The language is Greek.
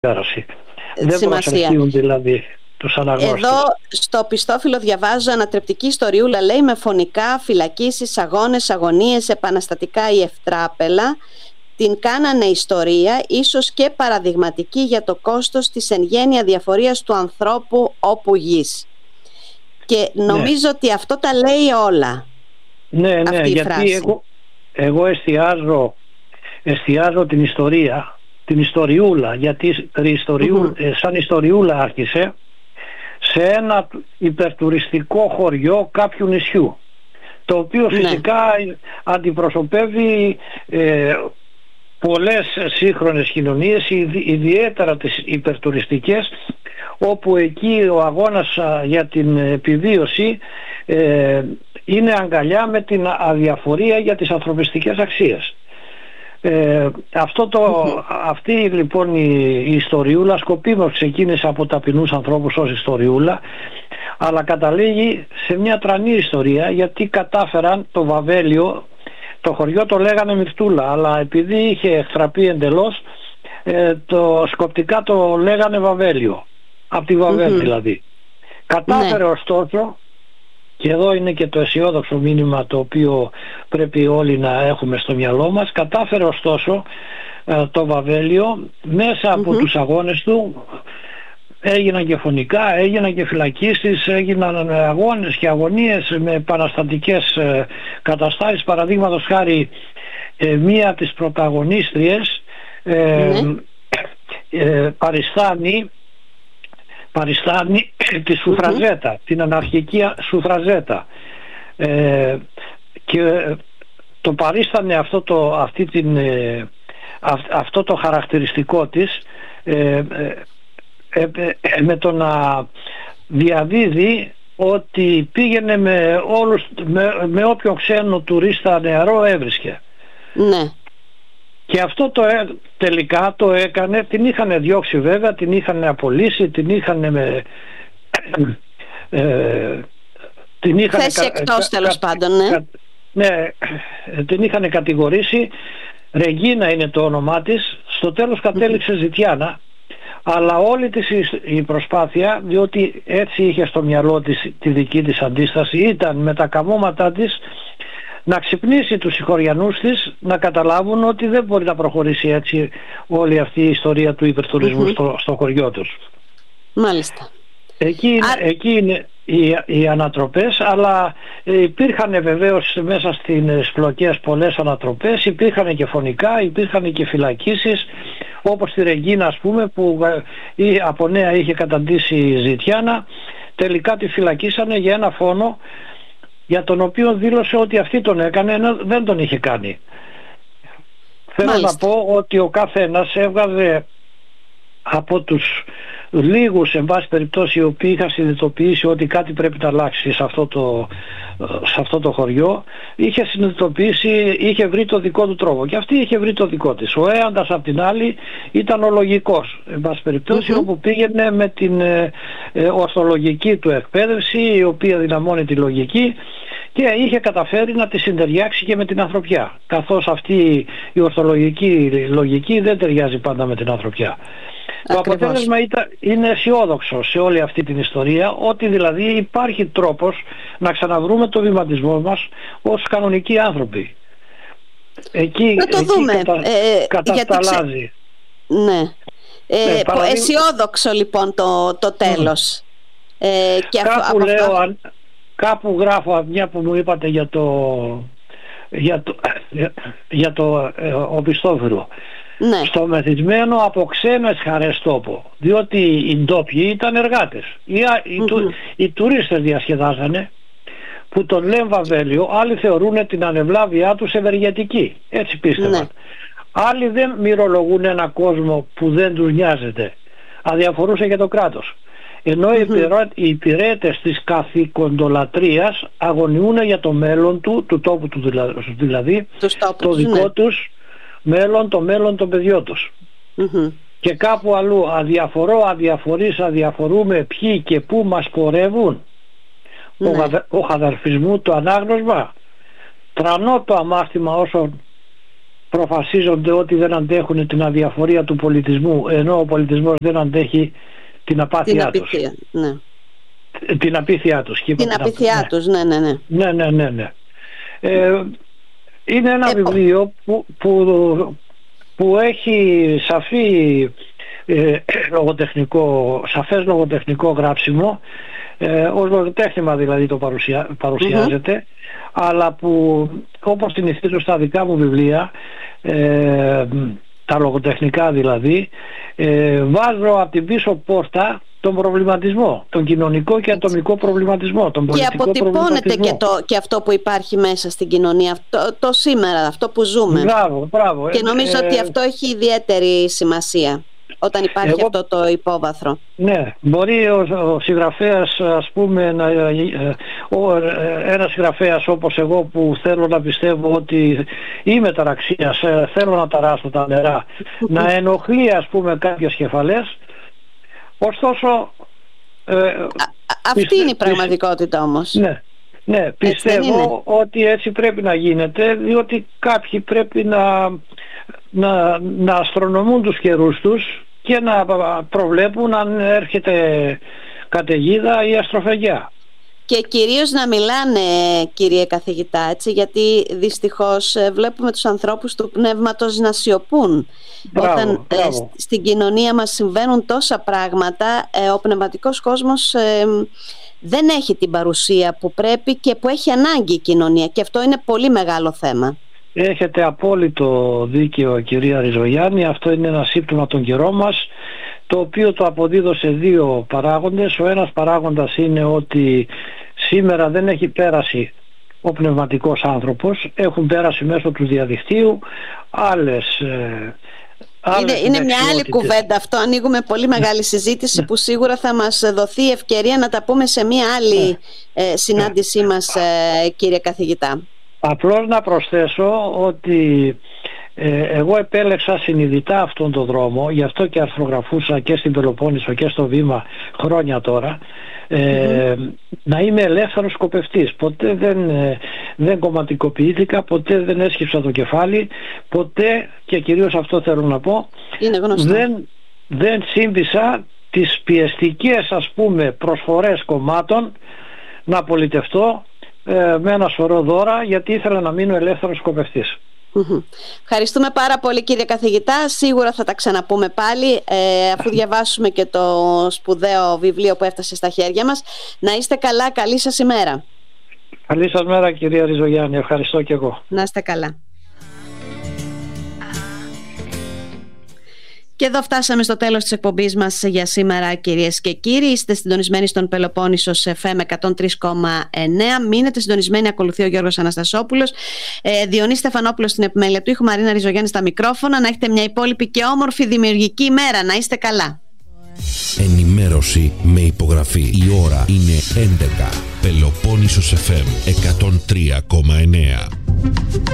πέραση. Δεν προσελκύουν δηλαδή τους αναγνώστες. Εδώ στο πιστόφυλλο διαβάζω ανατρεπτική ιστοριούλα, λέει, με φωνικά, φυλακίσεις, αγώνες, αγωνίες, επαναστατικά ή ευτράπελα. Την κάνανε ιστορία, ίσως και παραδειγματική για το κόστος της εν γέννη αδιαφορίας του ανθρώπου όπου γης. Και νομίζω ότι αυτό τα λέει όλα. Ναι, γιατί εγώ εστιάζω την ιστορία, την ιστοριούλα, γιατί σαν ιστοριούλα άρχισε σε ένα υπερτουριστικό χωριό κάποιου νησιού, το οποίο φυσικά αντιπροσωπεύει πολλές σύγχρονες κοινωνίες, ιδιαίτερα τις υπερτουριστικές, όπου εκεί ο αγώνας για την επιβίωση είναι αγκαλιά με την αδιαφορία για τις ανθρωπιστικές αξίες. Αυτή λοιπόν η ιστοριούλα σκοπίμως ξεκίνησε από ταπεινούς ανθρώπους ως ιστοριούλα, αλλά καταλήγει σε μια τρανή ιστορία, γιατί κατάφεραν το Βαβέλιο, το χωριό το λέγανε Μυρτούλα, αλλά επειδή είχε εκτραπεί εντελώς, σκοπτικά το λέγανε Βαβέλιο, από τη Βαβέλ δηλαδή. Κατάφερε ωστόσο, και εδώ είναι και το αισιόδοξο μήνυμα το οποίο πρέπει όλοι να έχουμε στο μυαλό μας, κατάφερε ωστόσο το Βαβέλιο μέσα από τους αγώνες του, έγιναν και φωνικά, έγιναν και φυλακίσεις, έγιναν αγώνες και αγωνίες με επαναστατικές καταστάσεις. Παραδείγματος χάρη, μία από τις πρωταγωνίστριες παριστάνει τη Σουφραζέτα, την αναρχική Σουφραζέτα, και το παρίστανε αυτό το χαρακτηριστικό της με το να διαδίδει ότι πήγαινε με όποιον ξένο τουρίστα νεαρό έβρισκε. Ναι. Και αυτό τελικά το έκανε, την είχαν διώξει βέβαια, την είχαν απολύσει, την είχαν θέση εκτός τέλος πάντων, ναι, την είχαν κατηγορήσει. Ρεγίνα είναι το όνομά της, στο τέλος κατέληξε Ζητιάνα, αλλά όλη της η προσπάθεια, διότι έτσι είχε στο μυαλό της τη δική της αντίσταση, ήταν με τα καμώματά της να ξυπνήσει τους συγχωριανούς της να καταλάβουν ότι δεν μπορεί να προχωρήσει έτσι όλη αυτή η ιστορία του υπερτουρισμού στο χωριό τους. Μάλιστα. Εκεί είναι οι ανατροπές, αλλά υπήρχαν βεβαίως μέσα στις φλοκές πολλές ανατροπές, υπήρχαν και φωνικά, υπήρχαν και φυλακίσεις, όπως τη Ρεγκίνα ας πούμε, που από νέα είχε καταντήσει η Ζητιάνα, τελικά τη φυλακίσανε για ένα φόνο για τον οποίο δήλωσε ότι αυτή τον έκανε, ενώ δεν τον είχε κάνει. Θέλω να πω ότι ο καθένας έβγαζε από τους λίγους, εν πάση περιπτώσει, οι οποίοι είχαν συνειδητοποιήσει ότι κάτι πρέπει να αλλάξει σε αυτό το χωριό, είχε συνειδητοποιήσει, είχε βρει το δικό του τρόπο, και αυτή είχε βρει το δικό της. Ο Έαντας απ' την άλλη ήταν ο λογικός, εν πάση περιπτώσει, όπου πήγαινε με την ορθολογική του εκπαίδευση, η οποία δυναμώνει τη λογική, και είχε καταφέρει να τη συντεριάξει και με την ανθρωπιά, καθώς αυτή η ορθολογική λογική δεν ταιριάζει πάντα με την ανθρωπιά. Το αποτέλεσμα είναι αισιόδοξο σε όλη αυτή την ιστορία, ότι δηλαδή υπάρχει τρόπος να ξαναβρούμε το βηματισμό μας ως κανονικοί άνθρωποι. Εκεί δούμε. Κατασταλάζει. Ναι. Αισιόδοξο λοιπόν το τέλος. Κάπου γράφω, μια που μου είπατε για το οπισθόφυλλο. Ναι. Στο μεθυσμένο από ξένες χαρές τόπο, διότι οι ντόπιοι ήταν εργάτες, οι τουρίστες διασκεδάζανε, που τον λένε Βαβέλιο, άλλοι θεωρούν την ανεβλάβειά τους ευεργετική, έτσι πίστευαν. Άλλοι δεν μυρολογούν ένα κόσμο που δεν τους νοιάζεται, αδιαφορούσε για το κράτος, ενώ οι υπηρέτες της καθηκοντολατρίας αγωνιούν για το μέλλον του τόπου του δηλαδή, το δικό τους μέλλον, το μέλλον των παιδιών τους. Και κάπου αλλού αδιαφορούμε ποιοι και πού μας πορεύουν. Ο χαδαρφισμού το ανάγνωσμα, τρανό το αμάστημα όσων προφασίζονται ότι δεν αντέχουν την αδιαφορία του πολιτισμού, ενώ ο πολιτισμός δεν αντέχει την απάθειά τους. Ναι. Την απήθειά τους. Την απήθειά τους, ναι. Είναι ένα βιβλίο που έχει σαφές λογοτεχνικό γράψιμο, ως λογοτέχνημα δηλαδή το παρουσιάζεται, αλλά που, όπως συνηθίζω στα δικά μου βιβλία, τα λογοτεχνικά δηλαδή, βάζω από την πίσω πόρτα τον προβληματισμό, τον κοινωνικό και ατομικό προβληματισμό, τον πολιτικό προβληματισμό. Και αποτυπώνεται και αυτό που υπάρχει μέσα στην κοινωνία, το σήμερα, αυτό που ζούμε. Μπράβο. Και νομίζω ότι αυτό έχει ιδιαίτερη σημασία όταν υπάρχει αυτό το υπόβαθρο. Ναι, μπορεί ο συγγραφέας, ας πούμε, ένας συγγραφέας όπως εγώ που θέλω να πιστεύω ότι είμαι ταραξίας, θέλω να ταράσω τα νερά, να ενοχλεί, ας πούμε, κάποιες κεφαλές. Ωστόσο αυτή είναι η πραγματικότητα όμως. Ναι, πιστεύω ότι έτσι πρέπει να γίνεται, διότι κάποιοι πρέπει να αστρονομούν τους καιρούς τους και να προβλέπουν αν έρχεται καταιγίδα ή αστροφαγιά. Και κυρίως να μιλάνε, κύριε καθηγητά, έτσι, γιατί δυστυχώς βλέπουμε τους ανθρώπους του πνεύματος να σιωπούν. Όταν στην κοινωνία μας συμβαίνουν τόσα πράγματα, ο πνευματικός κόσμος δεν έχει την παρουσία που πρέπει και που έχει ανάγκη η κοινωνία, και αυτό είναι πολύ μεγάλο θέμα. Έχετε απόλυτο δίκαιο, κυρία Ριζογιάννη. Αυτό είναι ένα σύμπτωμα των καιρών μας, το οποίο το αποδίδω σε δύο παράγοντες. Ο ένας παράγοντας είναι ότι σήμερα δεν έχει πέρασει ο πνευματικός άνθρωπος, έχουν πέρασει μέσω του διαδικτύου άλλες είναι μια άλλη κουβέντα αυτό. Ανοίγουμε πολύ μεγάλη συζήτηση που σίγουρα θα μας δοθεί η ευκαιρία να τα πούμε σε μια άλλη συνάντησή μας, κύριε καθηγητά. Απλώς να προσθέσω ότι εγώ επέλεξα συνειδητά αυτόν τον δρόμο, γι' αυτό και αρθρογραφούσα και στην Πελοπόννησο και στο Βήμα χρόνια τώρα, να είμαι ελεύθερος σκοπευτής. Ποτέ δεν κομματικοποιήθηκα, ποτέ δεν έσκυψα το κεφάλι, ποτέ, και κυρίως αυτό θέλω να πω, δεν σύμπησα τις πιεστικές, ας πούμε, προσφορές κομμάτων να πολιτευτώ με ένα σωρό δώρα, γιατί ήθελα να μείνω ελεύθερος σκοπευτής. Ευχαριστούμε πάρα πολύ, κύριε καθηγητά. Σίγουρα θα τα ξαναπούμε πάλι, αφού διαβάσουμε και το σπουδαίο βιβλίο που έφτασε στα χέρια μας. Να είστε καλά, καλή σας ημέρα. Καλή σας μέρα, κυρία Ριζογιάννη. Ευχαριστώ και εγώ. Να είστε καλά. Και εδώ φτάσαμε στο τέλος της εκπομπής μας για σήμερα, κυρίες και κύριοι. Είστε συντονισμένοι στον Πελοπόννησο σε FM 103,9. Μείνετε συντονισμένοι, ακολουθεί ο Γιώργος Αναστασόπουλος. Διονύση Στεφανόπουλος στην επιμέλεια του ήχου, Μαρίνα Ριζογιάννη στα μικρόφωνα. Να έχετε μια υπόλοιπη και όμορφη δημιουργική ημέρα. Να είστε καλά. Ενημέρωση με υπογραφή. Η ώρα είναι 11. Πελοπόννησος FM 103,9.